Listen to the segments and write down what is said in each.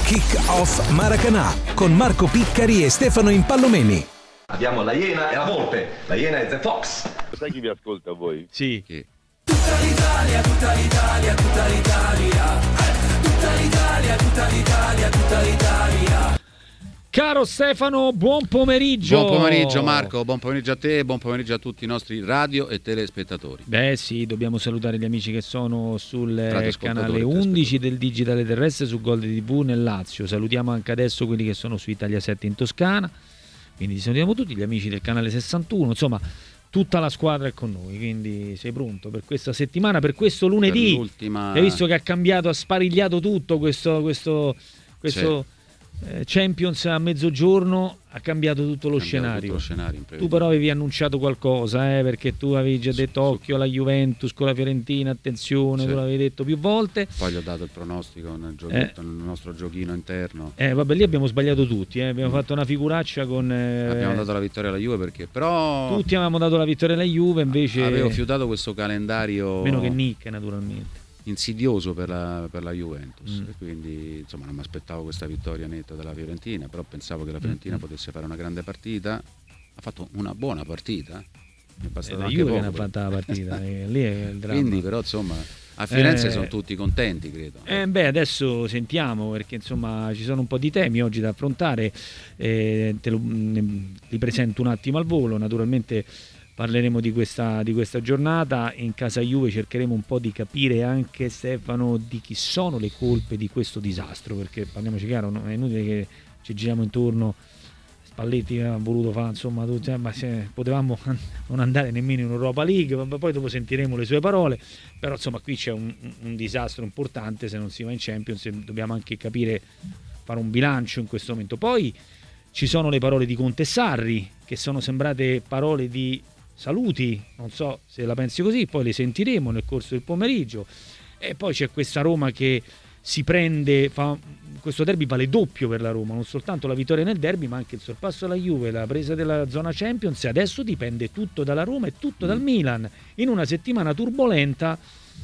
Kick Off Maracanã con Marco Piccari e Stefano Impallomeni. Abbiamo la Iena e la Volpe. La Iena è The Fox. Sai chi vi ascolta a voi? Sì. Chi? Tutta l'Italia, tutta l'Italia, tutta l'Italia. Tutta l'Italia, tutta l'Italia, tutta l'Italia. Caro Stefano, buon pomeriggio. Buon pomeriggio Marco, buon pomeriggio a te, buon pomeriggio a tutti i nostri radio e telespettatori. Beh sì, dobbiamo salutare gli amici che sono sul canale 11 del Digitale Terrestre su Gold TV nel Lazio. Salutiamo anche adesso quelli che sono su Italia 7 in Toscana. Quindi salutiamo tutti gli amici del canale 61, insomma tutta la squadra è con noi, quindi sei pronto per questa settimana, per questo lunedì? Hai visto che ha cambiato, ha sparigliato tutto questo Champions a mezzogiorno, ha cambiato tutto lo scenario. Tu però avevi annunciato qualcosa, perché tu avevi già detto occhio alla Juventus con la Fiorentina, attenzione, tu l'avevi detto più volte. Poi gli ho dato il pronostico nel nostro giochino interno. Vabbè, lì abbiamo sbagliato tutti, abbiamo fatto una figuraccia con... Abbiamo dato la vittoria alla Juve perché però... Tutti avevamo dato la vittoria alla Juve, invece... Avevo fiutato questo calendario... Meno che Nick, naturalmente. Insidioso per la Juventus e quindi insomma non mi aspettavo questa vittoria netta della Fiorentina, però pensavo che la Fiorentina potesse fare una grande partita. Ha fatto una buona partita, è bastato la anche Juve poco, ne ha fatta la partita lì è il dramma. Quindi però insomma a Firenze sono tutti contenti, credo. Adesso sentiamo, perché insomma ci sono un po' di temi oggi da affrontare, li presento un attimo al volo. Naturalmente parleremo di questa giornata. In casa Juve cercheremo un po' di capire anche, Stefano, di chi sono le colpe di questo disastro, perché parliamoci chiaro, è inutile che ci giriamo intorno. Spalletti ha voluto fare, insomma, ma se potevamo non andare nemmeno in Europa League, poi dopo sentiremo le sue parole, però insomma qui c'è un disastro importante se non si va in Champions, e dobbiamo anche capire, fare un bilancio in questo momento. Poi ci sono le parole di Conte e Sarri, che sono sembrate parole di saluti, non so se la pensi così, poi le sentiremo nel corso del pomeriggio. E poi c'è questa Roma che si prende, questo derby vale doppio per la Roma, non soltanto la vittoria nel derby ma anche il sorpasso alla Juve, la presa della zona Champions, e adesso dipende tutto dalla Roma e tutto dal Milan in una settimana turbolenta,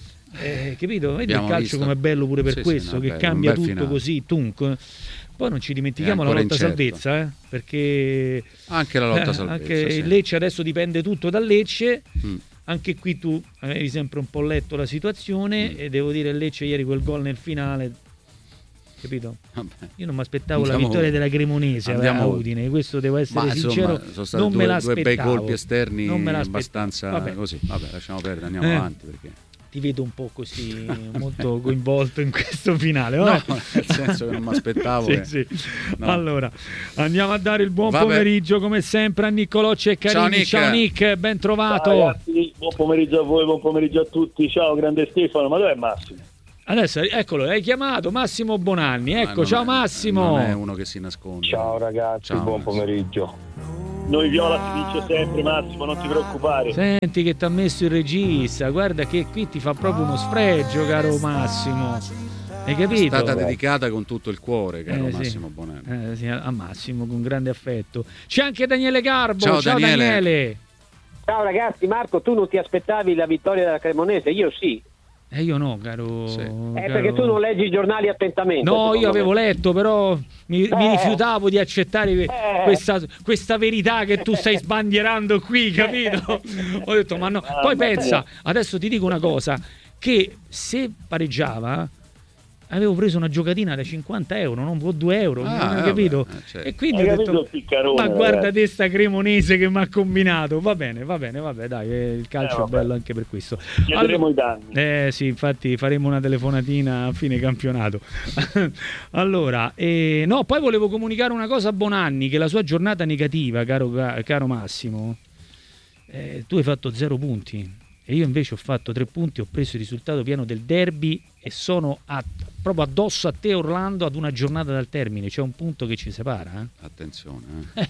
capito? Vedi il calcio com'è bello pure per questo, che cambia tutto finale. Così tunk. Poi non ci dimentichiamo la lotta salvezza, perché anche la lotta salvezza, anche il Lecce adesso dipende tutto dal Lecce. Anche qui tu avevi sempre un po' letto la situazione, e devo dire il Lecce ieri quel gol nel finale, capito? Vabbè. Io non mi aspettavo la vittoria della Cremonese a Udine, questo devo essere sincero, sono stati non me l'aspettavo. Due bei colpi esterni non me abbastanza così. Vabbè, lasciamo perdere, andiamo avanti, perché ti vedo un po' così molto coinvolto in questo finale, no? No, nel senso che non mi aspettavo. Sì. No. Allora, andiamo a dare il buon pomeriggio come sempre a Niccolò Ceccarini. Ciao Nick, ben trovato. Ciao ragazzi, buon pomeriggio a voi, buon pomeriggio a tutti. Ciao grande Stefano, ma dov'è Massimo? Adesso eccolo, hai chiamato Massimo Bonanni. Ecco, ciao Massimo. Non è uno che si nasconde. Ciao ragazzi, ciao, buon pomeriggio. Noi viola si vince sempre, Massimo, non ti preoccupare. Senti che ti ha messo il regista, guarda che qui ti fa proprio uno sfregio, caro Massimo. Hai capito? È stata dedicata con tutto il cuore, caro Massimo Bonanni. Sì, a Massimo, con grande affetto. C'è anche Daniele Garbo. Ciao Daniele. Ciao ragazzi, Marco, tu non ti aspettavi la vittoria della Cremonese? Io sì. Io no, caro. Sì. Perché tu non leggi i giornali attentamente. No, io avevo letto, però mi rifiutavo di accettare questa verità che tu stai sbandierando qui, capito? Ho detto, ma no. Poi pensa, adesso ti dico una cosa, che se pareggiava avevo preso una giocatina da 50 euro, non 2 euro, capito? Certo. E quindi ho detto, ma guarda te sta Cremonese che mi ha combinato. Va bene, dai, il calcio è bello anche per questo. Chiederemo i danni. Sì, infatti faremo una telefonatina a fine campionato. Allora, no, poi volevo comunicare una cosa a Bonanni, che la sua giornata negativa, caro Massimo, tu hai fatto 0 punti. E io invece ho fatto 3 punti, ho preso il risultato pieno del derby e sono proprio addosso a te, Orlando, ad una giornata dal termine. C'è un punto che ci separa. Attenzione.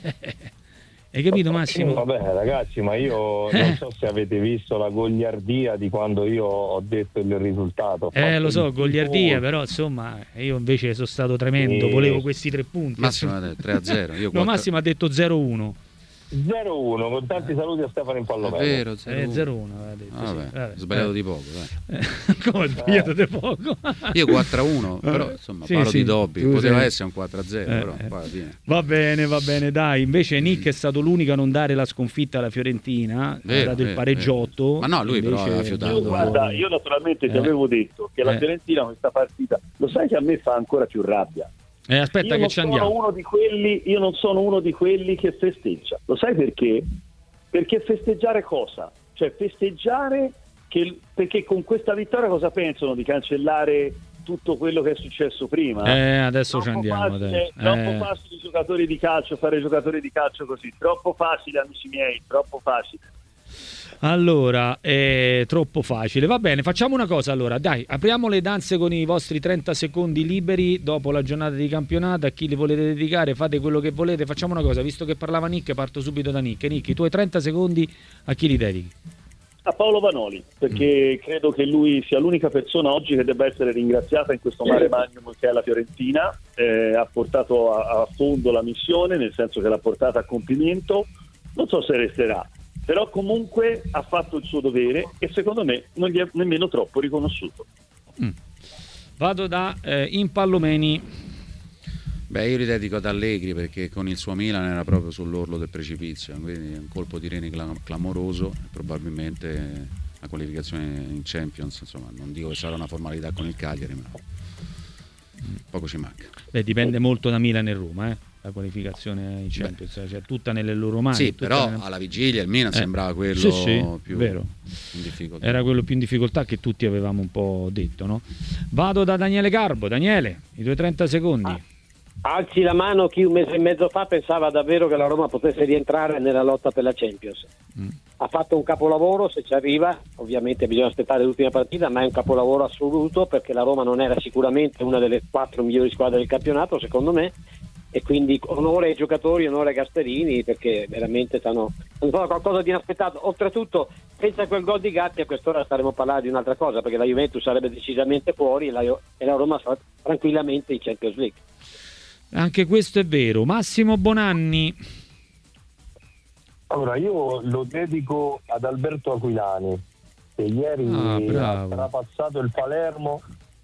Hai capito, Massimo? Vabbè ragazzi, ma io non so se avete visto la goliardia di quando io ho detto il risultato. Lo so, goliardia, però insomma io invece sono stato tremendo, volevo questi 3 punti. Massimo ha detto 3-0. No, Massimo ha detto 0-1. 0-1, con tanti saluti a Stefano in Palomero. È vero, 0-1. Vabbè, sbagliato di poco, dai. Come sbagliato di poco? Io 4-1, però insomma parlo di doppi, poteva essere un 4-0, però poi alla fine. Va bene, dai. Invece Nick è stato l'unico a non dare la sconfitta alla Fiorentina, ha dato il pareggiotto. Ma no, lui però aveva fiutato. Guarda, io naturalmente ti avevo detto che la Fiorentina questa partita, lo sai che a me fa ancora più rabbia. Aspetta che ci andiamo. Io non sono uno di quelli che festeggia. Lo sai perché? Perché festeggiare cosa? Cioè festeggiare perché con questa vittoria cosa pensano? Di cancellare tutto quello che è successo prima? Adesso ci andiamo. Troppo facile i giocatori di calcio, fare giocatori di calcio così. Troppo facile, amici miei, troppo facile. Allora, è troppo facile. Va bene, facciamo una cosa allora. Dai, apriamo le danze con i vostri 30 secondi liberi dopo la giornata di campionato. A chi li volete dedicare, fate quello che volete. Facciamo una cosa, visto che parlava Nick, parto subito da Nick. Nick, i tuoi 30 secondi a chi li dedichi? A Paolo Vanoli, perché credo che lui sia l'unica persona oggi che debba essere ringraziata in questo mare magnum che è la Fiorentina. Ha portato a fondo la missione, nel senso che l'ha portata a compimento. Non so se resterà, però comunque ha fatto il suo dovere e secondo me non gli è nemmeno troppo riconosciuto. Vado da Impallomeni. Beh, io li dedico ad Allegri perché con il suo Milan era proprio sull'orlo del precipizio, quindi un colpo di reni clamoroso, probabilmente la qualificazione in Champions, insomma, non dico che sarà una formalità con il Cagliari, ma poco ci manca. Beh, dipende molto da Milan e Roma, la qualificazione in Champions, cioè tutta nelle loro mani. Sì, però alla vigilia il Milan sembrava quello più vero. In difficoltà. Era quello più in difficoltà che tutti avevamo un po' detto, no? Vado da Daniele Garbo. Daniele, i tuoi 30 secondi. Alzi la mano chi un mese e mezzo fa pensava davvero che la Roma potesse rientrare nella lotta per la Champions. Ha fatto un capolavoro, se ci arriva, ovviamente bisogna aspettare l'ultima partita, ma è un capolavoro assoluto perché la Roma non era sicuramente una delle 4 migliori squadre del campionato, secondo me, e quindi onore ai giocatori, onore ai Gasperini, perché veramente hanno fatto qualcosa di inaspettato. Oltretutto, senza quel gol di Gatti a quest'ora staremo a parlare di un'altra cosa, perché la Juventus sarebbe decisamente fuori e la Roma sarà tranquillamente in Champions League. Anche questo è vero. Massimo Bonanni. Allora, io lo dedico ad Alberto Aquilani, che ieri ha trapassato il Palermo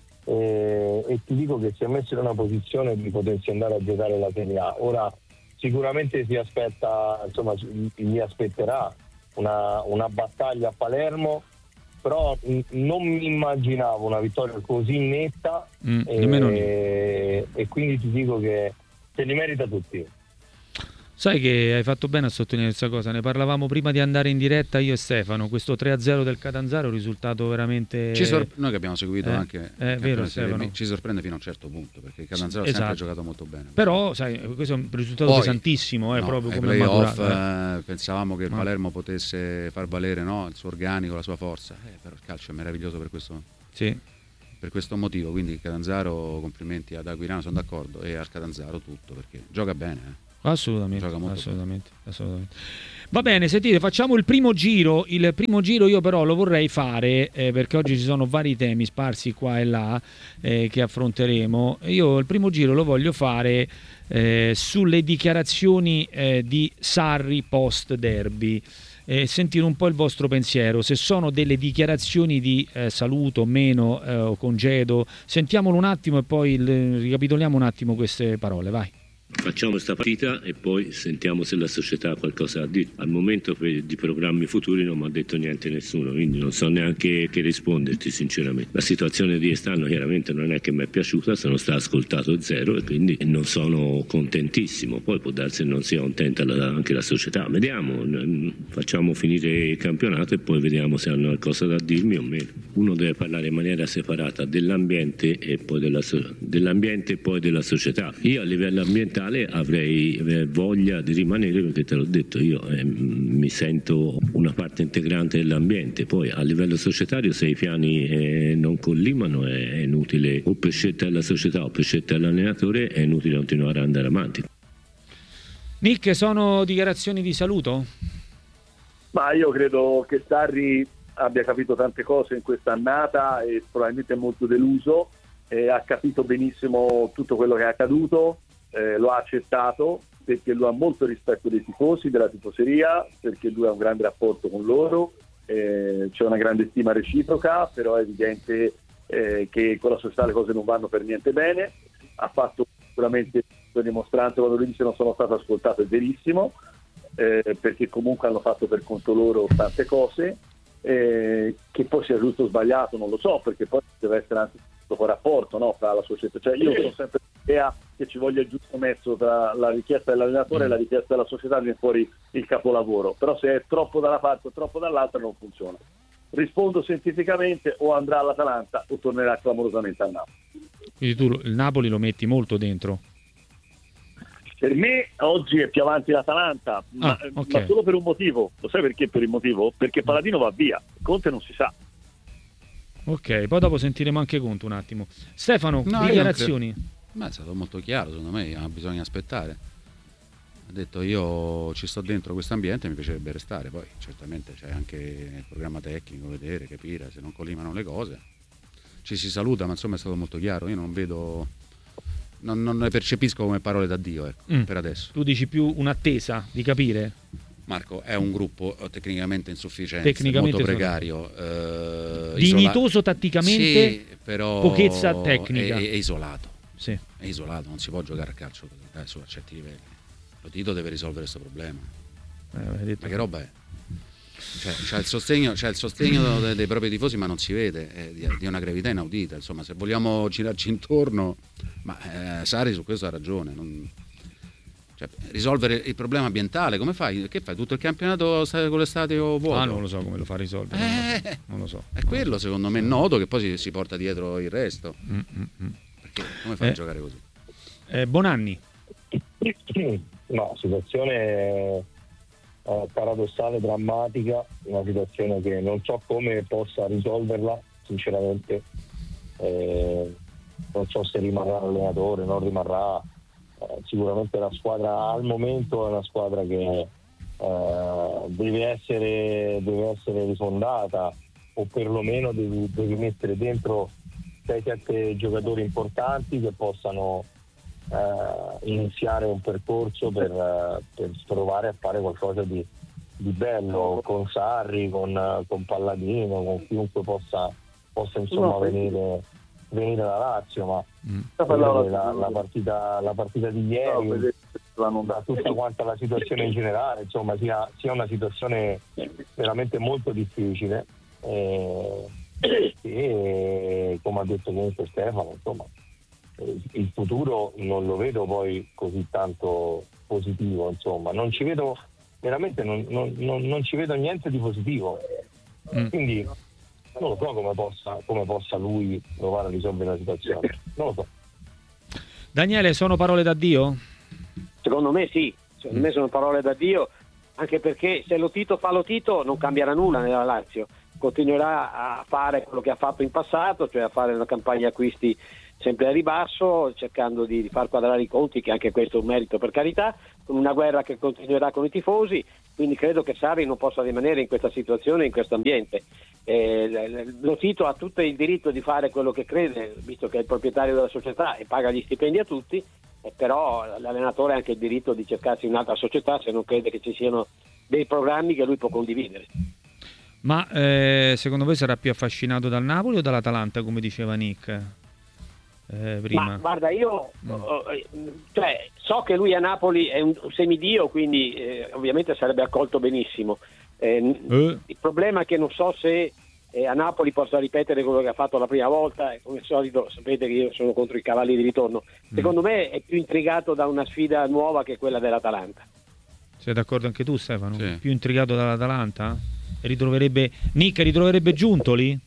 e ti dico che si è messo in una posizione di potersi andare a giocare la Serie A. Ora sicuramente si aspetta, insomma, gli aspetterà una battaglia a Palermo, però non mi immaginavo una vittoria così netta e quindi ti dico che se li merita tutti. Sai che hai fatto bene a sottolineare questa cosa, ne parlavamo prima di andare in diretta io e Stefano, questo 3-0 del Catanzaro è un risultato veramente... Noi che abbiamo seguito anche vero, Stefano. ci sorprende fino a un certo punto, perché il Catanzaro ha sempre giocato molto bene. Però sai, questo è un risultato pesantissimo, proprio come playoff, pensavamo che il Palermo potesse far valere il suo organico, la sua forza, però il calcio è meraviglioso per questo, per questo motivo, quindi il Catanzaro, complimenti ad Aquilano, sono d'accordo, e al Catanzaro tutto, perché gioca bene. Assolutamente. Va bene, sentite, facciamo il primo giro. Il primo giro io però lo vorrei fare perché oggi ci sono vari temi sparsi qua e là che affronteremo. Io il primo giro lo voglio fare sulle dichiarazioni di Sarri post derby. Sentire un po' il vostro pensiero, se sono delle dichiarazioni di saluto o meno o congedo. Sentiamolo un attimo e poi ricapitoliamo un attimo queste parole, vai. Facciamo questa partita e poi sentiamo se la società ha qualcosa da dire. Al momento di programmi futuri non mi ha detto niente nessuno, quindi non so neanche che risponderti sinceramente. La situazione di quest'anno chiaramente non è che mi è piaciuta, sono stato ascoltato zero e quindi non sono contentissimo. Poi può darsi che non sia contenta anche la società. Vediamo, facciamo finire il campionato e poi vediamo se hanno qualcosa da dirmi o meno. Uno deve parlare in maniera separata dell'ambiente e poi della società. Io a livello ambientale avrei voglia di rimanere, perché te l'ho detto, io mi sento una parte integrante dell'ambiente. Poi a livello societario, se i piani non collimano, è inutile, o per scelta della società o per scelta dell'allenatore, è inutile continuare ad andare avanti. Nick, sono dichiarazioni di saluto? Ma io credo che Sarri abbia capito tante cose in questa annata e probabilmente è molto deluso, ha capito benissimo tutto quello che è accaduto. lo ha accettato perché lui ha molto rispetto dei tifosi, della tifoseria, perché lui ha un grande rapporto con loro, c'è una grande stima reciproca, però è evidente che con la società le cose non vanno per niente bene. Ha fatto sicuramente il dimostrante quando lui dice non sono stato ascoltato, è verissimo, perché comunque hanno fatto per conto loro tante cose, che poi sia giusto o sbagliato non lo so, perché poi deve essere anche un rapporto, no, tra la società. Cioè io sono sempre l'idea che ci voglia il giusto mezzo tra la richiesta dell'allenatore e la richiesta della società, viene fuori il capolavoro, però se è troppo da una parte o troppo dall'altra non funziona. Rispondo scientificamente: o andrà all'Atalanta o tornerà clamorosamente al Napoli. Quindi tu il Napoli lo metti molto dentro? Per me oggi è più avanti l'Atalanta, ma solo per un motivo. Lo sai perché? Per il motivo? Perché Paladino va via, Conte non si sa. Ok, poi dopo sentiremo anche Conte un attimo. Stefano, dichiarazioni? Ma è stato molto chiaro, secondo me, bisogna aspettare. Ha detto: io ci sto dentro questo ambiente, mi piacerebbe restare. Poi certamente c'è anche il programma tecnico, vedere, capire se non collimano le cose. Ci si saluta, ma insomma è stato molto chiaro. Io non vedo, non ne percepisco come parole d'addio, ecco, per adesso. Tu dici più un'attesa di capire? Marco, è un gruppo tecnicamente insufficiente, molto precario, dignitoso tatticamente, sì, però pochezza tecnica, è isolato. Sì. È isolato, non si può giocare a calcio su certi livelli. Lo Tito deve risolvere questo problema. Ma che roba è? Cioè, c'è il sostegno dei propri tifosi, ma non si vede, è di una gravità inaudita. Insomma, se vogliamo girarci intorno, ma Sarri su questo ha ragione. Cioè, risolvere il problema ambientale, come fai? Che fai? Tutto il campionato con l'estate o vuoto? Non lo so come lo fa a risolvere. Non lo so. È quello, secondo me, noto, che poi si porta dietro il resto. Perché come fai a giocare così? Bonanni. No, situazione paradossale, drammatica, una situazione che non so come possa risolverla, sinceramente. Non so se rimarrà l'allenatore, non rimarrà. Sicuramente la squadra al momento è una squadra che deve essere rifondata, o perlomeno devi mettere dentro 6-7 giocatori importanti che possano iniziare un percorso per provare a fare qualcosa di bello con Sarri, con Palladino, con chiunque possa insomma venire da Lazio, ma la partita di ieri, da tutta quanta la situazione in generale, insomma sia una situazione veramente molto difficile, e come ha detto comunque Stefano, insomma il futuro non lo vedo poi così tanto positivo, insomma non ci vedo veramente, non ci vedo niente di positivo, quindi non lo so come possa lui provare a risolvere la situazione, non lo so. Daniele, sono parole d'addio? Secondo me sì, secondo me sono parole d'addio, anche perché se lo Tito fa lo Tito non cambierà nulla nella Lazio, continuerà a fare quello che ha fatto in passato, cioè a fare una campagna acquisti sempre a ribasso, cercando di far quadrare i conti, che anche questo è un merito per carità, con una guerra che continuerà con i tifosi, quindi credo che Sarri non possa rimanere in questa situazione, in questo ambiente. Lo Tito ha tutto il diritto di fare quello che crede, visto che è il proprietario della società e paga gli stipendi a tutti, però l'allenatore ha anche il diritto di cercarsi un'altra società se non crede che ci siano dei programmi che lui può condividere. Ma secondo voi sarà più affascinato dal Napoli o dall'Atalanta, come diceva Nick prima? Ma guarda, io so che lui a Napoli è un semidio, quindi ovviamente sarebbe accolto benissimo. Il problema è che non so se a Napoli possa ripetere quello che ha fatto la prima volta, e come al solito sapete che io sono contro i cavalli di ritorno. Secondo me è più intrigato da una sfida nuova che quella dell'Atalanta. Sei d'accordo anche tu, Stefano? Sì. Più intrigato dall'Atalanta? Nick ritroverebbe Giuntoli?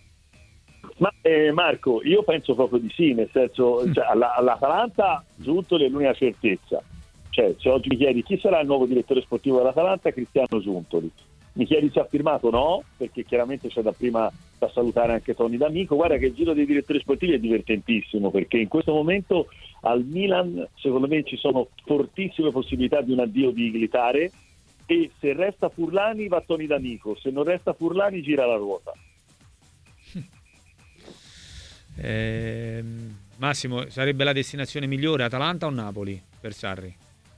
Ma Marco, io penso proprio di sì, nel senso, cioè, all'Atalanta Giuntoli è l'unica certezza. Cioè, se oggi mi chiedi chi sarà il nuovo direttore sportivo dell'Atalanta, Cristiano Giuntoli. Mi chiedi se ha firmato? No, perché chiaramente c'è da prima da salutare anche Tony D'Amico. Guarda che il giro dei direttori sportivi è divertentissimo, perché in questo momento al Milan secondo me ci sono fortissime possibilità di un addio di Iglitare, e se resta Furlani va Tony D'Amico, se non resta Furlani gira la ruota. Massimo, sarebbe la destinazione migliore Atalanta o Napoli per Sarri?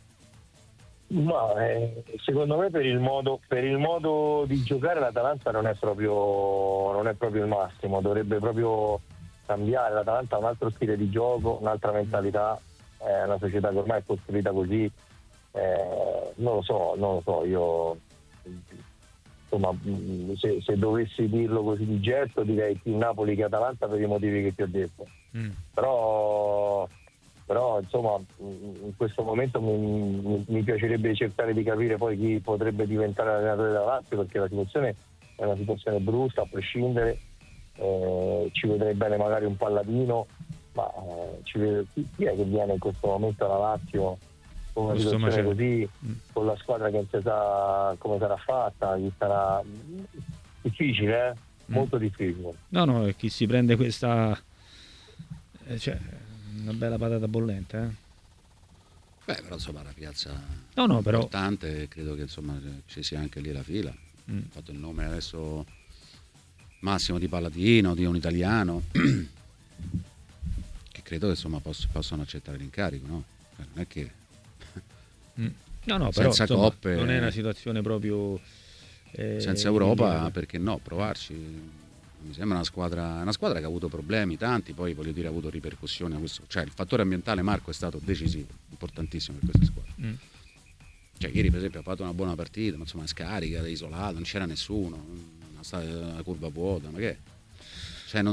Ma secondo me per il modo di giocare l'Atalanta non è proprio il massimo, dovrebbe proprio cambiare. L'Atalanta ha un altro stile di gioco, un'altra mentalità, è una società che ormai è costruita così, non lo so, io insomma se dovessi dirlo così di getto direi più Napoli che Atalanta per i motivi che ti ho detto, però insomma in questo momento mi piacerebbe cercare di capire poi chi potrebbe diventare l'allenatore della Lazio, perché la situazione è una situazione brutta a prescindere, ci vedrei bene magari un Palladino, ma chi è che viene in questo momento alla Lazio con una situazione così, con la squadra che non si sa come sarà fatta, chi sarà difficile, molto difficile. No, chi si prende questa una bella patata bollente, però insomma la piazza però importante, credo che insomma ci sia anche lì la fila. Ha fatto il nome adesso Massimo di Palladino, di un italiano che credo che insomma possano accettare l'incarico, no? Non è che però senza insomma, coppe, non è una situazione proprio senza Europa, perché no, provarci. Mi sembra una squadra che ha avuto problemi tanti, poi voglio dire ha avuto ripercussioni, cioè il fattore ambientale, Marco, è stato decisivo, importantissimo per questa squadra. Cioè ieri per esempio ha fatto una buona partita, ma insomma scarica, isolata, non c'era nessuno, una curva vuota, ma che? Cioè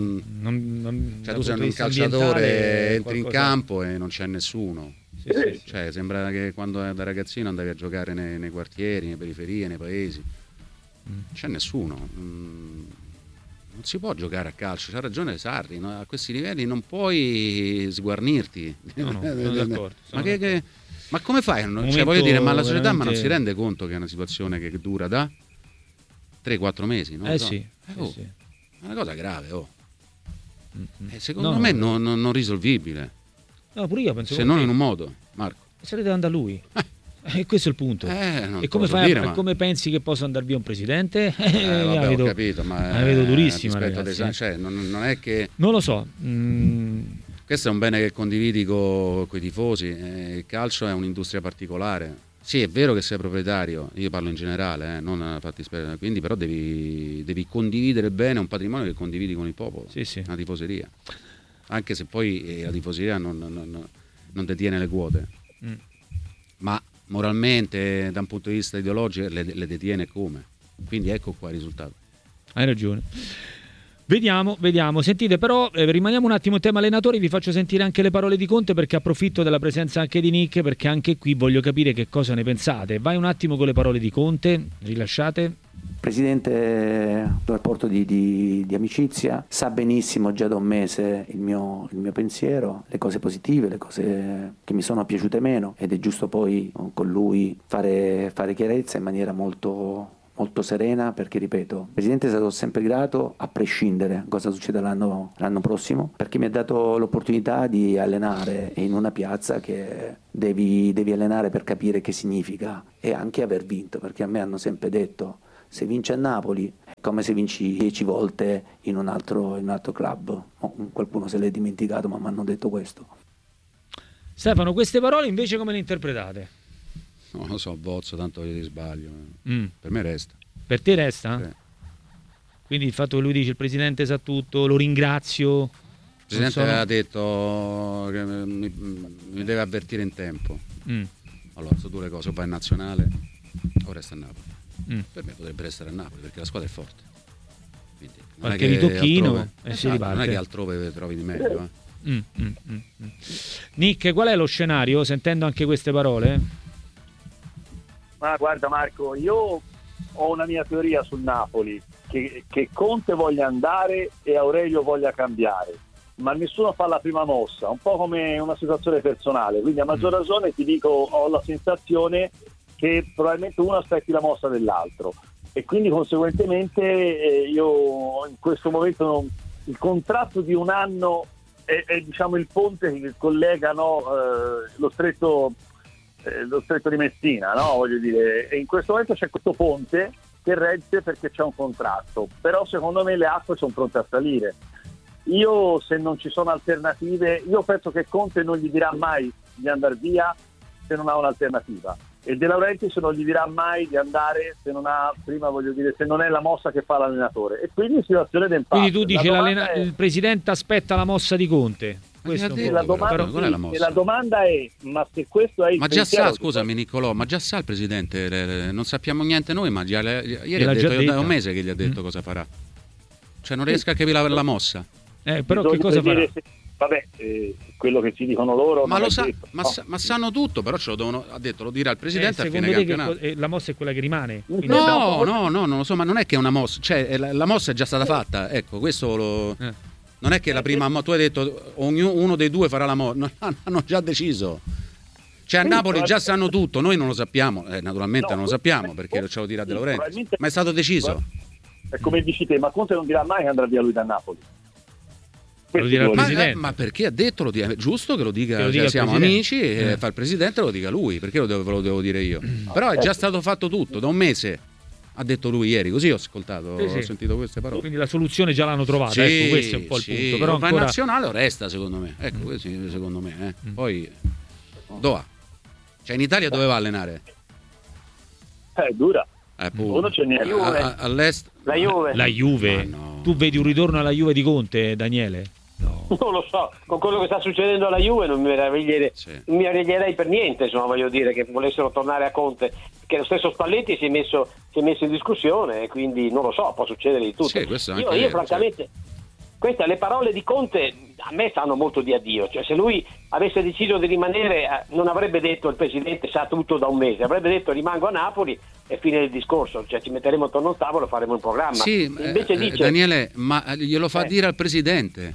tu sei un calciatore, entri in campo e non c'è nessuno. Sì. Cioè sembra che quando da ragazzino andavi a giocare nei quartieri, nelle periferie, nei paesi. Non c'è nessuno. Non si può giocare a calcio, c'ha ragione Sarri, no? A questi livelli non puoi sguarnirti. No, sono d'accordo. Ma come fai? Cioè, voglio dire, ma la società non si rende conto che è una situazione che dura da 3-4 mesi, no? Sì. È una cosa grave, secondo me non risolvibile. No, pure io penso se non in un modo, Marco. Se deve andare lui. E questo è il punto. E come fai come pensi che possa andare via un presidente? Ho capito, ma la vedo durissima, ragazzi. Cioè, non è che non lo so. Questo è un bene che condividi con i tifosi. Il calcio è un'industria particolare. Sì, è vero che sei proprietario, io parlo in generale, non a fattispecie, quindi però devi condividere bene un patrimonio che condividi con il popolo, una tifoseria. Anche se poi la tifoseria non detiene le quote. Ma moralmente, da un punto di vista ideologico, le detiene come. Quindi ecco qua il risultato. Hai ragione. Vediamo. Sentite, però rimaniamo un attimo in tema allenatori, vi faccio sentire anche le parole di Conte, perché approfitto della presenza anche di Nick, perché anche qui voglio capire che cosa ne pensate. Vai un attimo con le parole di Conte, rilasciate. Presidente, un rapporto di amicizia, sa benissimo già da un mese il mio pensiero, le cose positive, le cose che mi sono piaciute meno, ed è giusto poi con lui fare chiarezza in maniera molto serena, perché ripeto, il Presidente è stato sempre grato a prescindere cosa succeda l'anno prossimo, perché mi ha dato l'opportunità di allenare in una piazza che devi allenare per capire che significa, e anche aver vinto, perché a me hanno sempre detto: se vinci a Napoli è come se vinci 10 volte in un altro club. Qualcuno se l'è dimenticato, ma mi hanno detto questo. Stefano, queste parole invece come le interpretate? Non lo so, bozzo, tanto io ti sbaglio. Per me resta. Per te resta? Sì. Quindi il fatto che lui dice il Presidente sa tutto, lo ringrazio. Il Presidente aveva detto che mi deve avvertire in tempo. Allora, sono due cose: o va in nazionale o resta a Napoli. Per me potrebbe restare a Napoli, perché la squadra è forte. Quindi non qualche è che ritocchino altrove, non è che altrove trovi di meglio. Nick, qual è lo scenario, sentendo anche queste parole? Ma guarda Marco, io ho una mia teoria sul Napoli, che Conte voglia andare e Aurelio voglia cambiare, ma nessuno fa la prima mossa, un po' come una situazione personale, quindi a maggior ragione ti dico, ho la sensazione che probabilmente uno aspetti la mossa dell'altro, e quindi conseguentemente io in questo momento il contratto di un anno è diciamo il ponte che collega lo stretto di Messina, no? Voglio dire, e in questo momento c'è questo ponte che regge perché c'è un contratto, però secondo me le acque sono pronte a salire, Io, se non ci sono alternative, io penso che Conte non gli dirà mai di andare via se non ha un'alternativa, e De Laurentiis non gli dirà mai di andare se non ha, prima voglio dire, se non è la mossa che fa l'allenatore, e quindi situazione d'impasse. Quindi tu dici il presidente aspetta la mossa di Conte. La domanda è: ma se questo è il ma già sa, scusami Niccolò, ma già sa il presidente, non sappiamo niente noi, ma ieri ha detto, da un mese che gli ha detto cosa farà, cioè non riesco a capire la mossa. Però che cosa farà? Quello che ci dicono loro, ma lo sa, ma sanno tutto, però ce lo devono, ha detto, lo dirà il presidente a fine campionato. La mossa è quella che rimane? No, non lo so, ma non è che è una mossa, cioè la mossa è già stata fatta, ecco, questo non è che la prima, tu hai detto uno dei due farà la mossa, hanno già deciso. Cioè a Napoli già sanno tutto, noi non lo sappiamo, naturalmente non lo sappiamo perché ce lo dirà De Laurentiis, ma è stato deciso. È come dici te, ma Conte non dirà mai che andrà via lui da Napoli. Lo dirà il presidente. Ma perché ha detto, è giusto che lo dica, cioè, siamo amici, e fa il presidente, lo dica lui, perché ve lo devo dire io? Però è già stato fatto tutto, da un mese, ha detto lui ieri, così ho ascoltato, ho sentito queste parole. Quindi la soluzione già l'hanno trovata, ecco, questo è un po' il punto. Però va in nazionale o resta, secondo me, ecco, questo secondo me. Poi, dove va? Cioè in Italia dove va a allenare? È dura. Uno c'è niente. All'est. La Juve. No. Tu vedi un ritorno alla Juve di Conte, Daniele? No. Non lo so, con quello che sta succedendo alla Juve non mi meraviglierei per niente, insomma, voglio dire, che volessero tornare a Conte, che lo stesso Spalletti si è messo in discussione, e quindi non lo so, può succedere di tutto. Io francamente, le parole di Conte a me sanno molto di addio, cioè se lui avesse deciso di rimanere non avrebbe detto il presidente sa tutto da un mese, avrebbe detto rimango a Napoli e fine del discorso, cioè ci metteremo attorno a un tavolo e faremo un programma. Sì, invece dice, Daniele, ma glielo fa dire al presidente?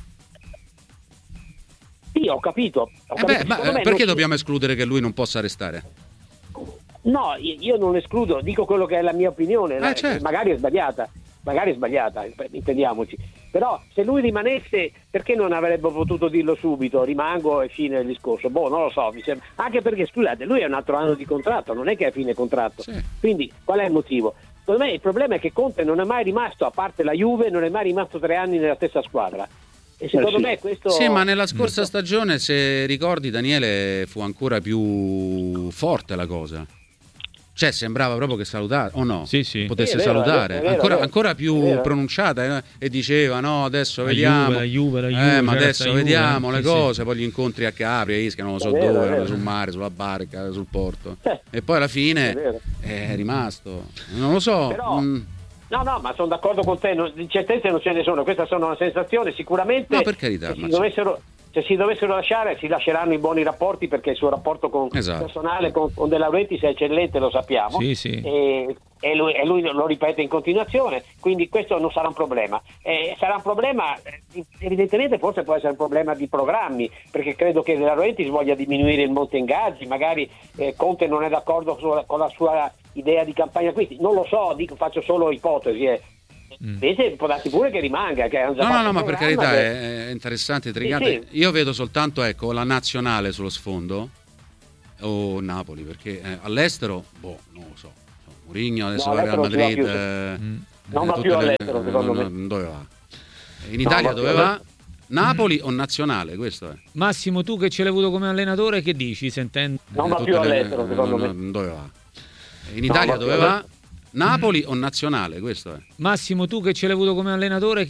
Sì, ho capito. Ma perché dobbiamo escludere che lui non possa restare? No, io non escludo, dico quello che è la mia opinione, certo. magari è sbagliata, intendiamoci, però se lui rimanesse, perché non avrebbe potuto dirlo subito, rimango e fine del discorso? Non lo so, mi sembra. Anche perché, scusate, lui è un altro anno di contratto, non è che è a fine contratto, quindi qual è il motivo? Secondo me il problema è che Conte non è mai rimasto, a parte la Juve, non è mai rimasto 3 anni nella stessa squadra. E secondo me questo... Sì, ma nella scorsa stagione, se ricordi, Daniele, fu ancora più forte la cosa. Cioè sembrava proprio che salutare, o no? Sì. Potesse salutare. Ancora più pronunciata, e diceva no, adesso vediamo. La Juve, ma adesso vediamo le cose, poi gli incontri a Capri, a Ischia, non lo so dove, sul mare, sulla barca, sul porto. E poi alla fine è rimasto. Non lo so. Però... No, ma sono d'accordo con te, di certezze non ce ne sono, questa sono una sensazione, sicuramente. No, per carità, se si dovessero lasciare, si lasceranno i buoni rapporti, perché il suo rapporto personale con De Laurentiis è eccellente, lo sappiamo. Sì. E lui lo ripete in continuazione, quindi questo non sarà un problema. Sarà un problema, evidentemente forse può essere un problema di programmi, perché credo che De Laurentiis voglia diminuire il monte ingaggi, magari Conte non è d'accordo con la sua idea di campagna acquisti, non lo so, faccio solo ipotesi. Invece può darsi pure che rimanga, che no, ma per carità è interessante, intrigante. Io vedo soltanto la nazionale sullo sfondo o Napoli, perché all'estero non lo so, Mourinho adesso va al Real Madrid, non va più all'estero, secondo me. Dove va? In Italia dove va? Napoli o nazionale? Questo è. Massimo, tu che ce l'hai avuto come allenatore, che dici sentendo? Non va più all'estero, secondo me. Dove va? In Italia dove va? Napoli o nazionale? Questo è. Massimo, tu che ce l'hai avuto come allenatore,